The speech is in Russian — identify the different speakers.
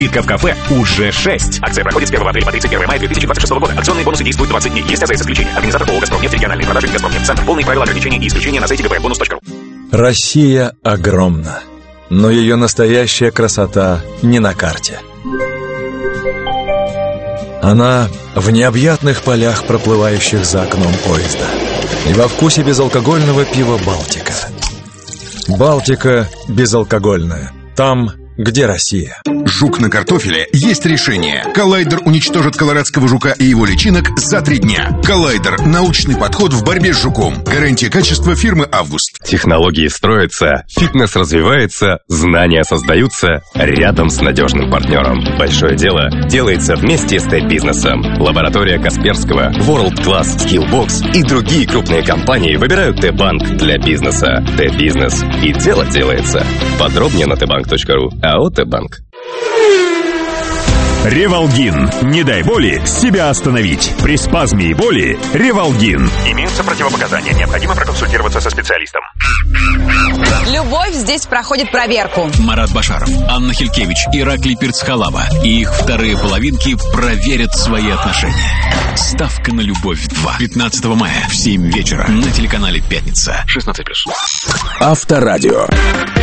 Speaker 1: Скидка в кафе уже 6. Акция проходит с 1 апреля по 31 мая 2026 года. Акционные бонусы действуют 20 дней. Есть исключения. Организатор ООО «Газпромнефть», региональные продажи «Газпромнефть-Центр». Полные правила ограничений и исключения на сайте gpmbonus.ru.
Speaker 2: Россия огромна, но ее настоящая красота не на карте. Она в необъятных полях, проплывающих за окном поезда, и во вкусе безалкогольного пива «Балтика». «Балтика» безалкогольная. Там, где Россия.
Speaker 3: Жук на картофеле есть решение. Коллайдер уничтожит колорадского жука и его личинок за 3 дня. Коллайдер – научный подход в борьбе с жуком. Гарантия качества фирмы «Август».
Speaker 4: Технологии строятся, фитнес развивается, знания создаются рядом с надежным партнером. Большое дело делается вместе с Т-бизнесом. Лаборатория Касперского, World Class Skillbox и другие крупные компании выбирают Т-банк для бизнеса. Т-бизнес. И дело делается. Подробнее на tbank.ru. АО «Т-банк».
Speaker 5: Ревалгин. Не дай боли себя остановить. При спазме и боли Ревалгин.
Speaker 1: Имеются противопоказания. Необходимо проконсультироваться со специалистом.
Speaker 6: Любовь здесь проходит проверку.
Speaker 7: Марат Башаров, Анна Хилькевич, Ираклий Перцхалава и их вторые половинки проверят свои отношения. Ставка на любовь 2. 15 мая в 7 вечера на телеканале «Пятница». 16+.
Speaker 5: Авторадио.